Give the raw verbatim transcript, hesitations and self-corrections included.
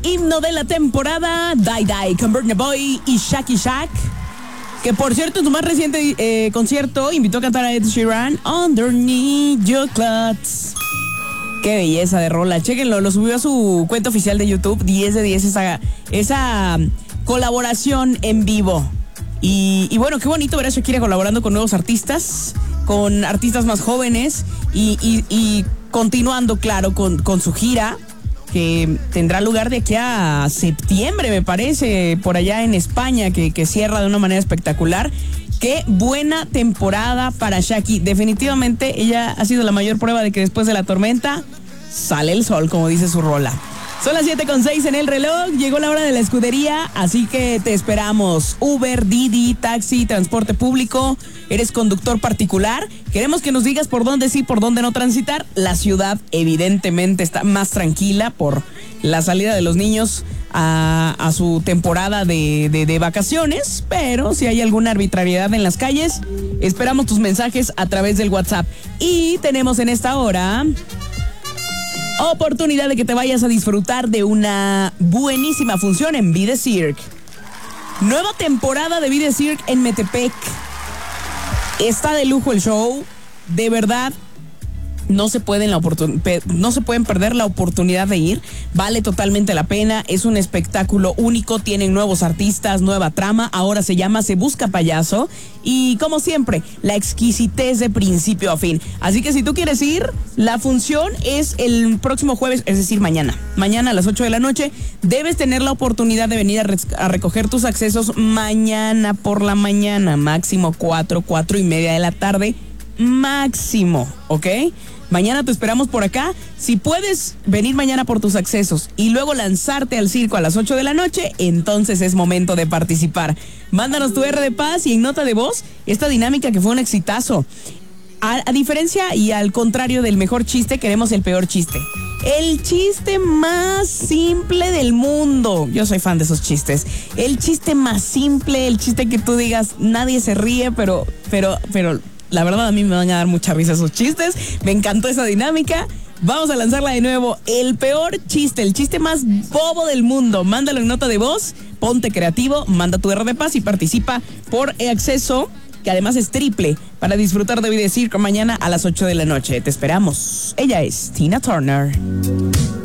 himno de la temporada, Die Die con Burna Boy y Shaki Shack. Que por cierto, en su más reciente eh, concierto invitó a cantar a Ed Sheeran, Underneath Your Clothes. Qué belleza de rola. Chéquenlo, lo subió a su cuenta oficial de YouTube. diez de diez esa, esa colaboración en vivo. Y, y bueno, qué bonito ver a Shakira colaborando con nuevos artistas, con artistas más jóvenes y, y, y continuando, claro, con, con su gira, que tendrá lugar de aquí a septiembre, me parece, por allá en España, que, que cierra de una manera espectacular. Qué buena temporada para Shaki. Definitivamente ella ha sido la mayor prueba de que después de la tormenta sale el sol, como dice su rola. Son las siete con seis en el reloj, llegó la hora de la escudería, así que te esperamos. Uber, Didi, taxi, transporte público, eres conductor particular. Queremos que nos digas por dónde sí, por dónde no transitar. La ciudad evidentemente está más tranquila por la salida de los niños a, a su temporada de, de, de vacaciones, pero si hay alguna arbitrariedad en las calles, esperamos tus mensajes a través del WhatsApp. Y tenemos en esta hora oportunidad de que te vayas a disfrutar de una buenísima función en Be The Cirque. Nueva temporada de Be The Cirque en Metepec. Está de lujo el show. De verdad, no se pueden, la oportun- pe- no se pueden perder la oportunidad de ir. Vale totalmente la pena. Es un espectáculo único. Tienen nuevos artistas, nueva trama. Ahora se llama Se Busca Payaso. Y como siempre, la exquisitez de principio a fin. Así que si tú quieres ir, la función es el próximo jueves, es decir, mañana. Mañana a las ocho de la noche. Debes tener la oportunidad de venir a, re- a recoger tus accesos mañana por la mañana. Máximo cuatro, cuatro y media de la tarde. Máximo, ¿ok? Mañana te esperamos por acá. Si puedes venir mañana por tus accesos y luego lanzarte al circo a las ocho de la noche, entonces es momento de participar. Mándanos tu R de Paz y en nota de voz esta dinámica que fue un exitazo. A, a diferencia y al contrario del mejor chiste, queremos el peor chiste. El chiste más simple del mundo. Yo soy fan de esos chistes. El chiste más simple, el chiste que tú digas, nadie se ríe, pero, pero, pero... la verdad a mí me van a dar mucha risa esos chistes. Me encantó esa dinámica. Vamos a lanzarla de nuevo. El peor chiste, el chiste más bobo del mundo. Mándalo en nota de voz, ponte creativo, manda tu R de Paz y participa por acceso, que además es triple, para disfrutar de Be The Cirque mañana a las ocho de la noche. Te esperamos. Ella es Tina Turner.